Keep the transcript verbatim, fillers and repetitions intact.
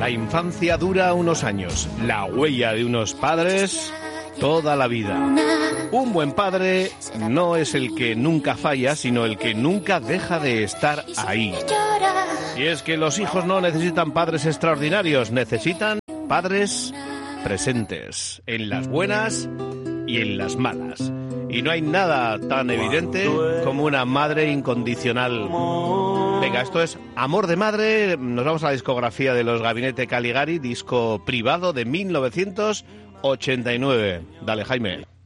La infancia dura unos años, la huella de unos padres toda la vida. Un buen padre no es el que nunca falla, sino el que nunca deja de estar ahí. Y es que los hijos no necesitan padres extraordinarios, necesitan padres presentes, en las buenas y en las malas. Y no hay nada tan evidente como una madre incondicional. Venga, esto es Amor de Madre. Nos vamos a la discografía de los Gabinete Caligari, disco privado de mil novecientos ochenta y nueve. Dale, Jaime.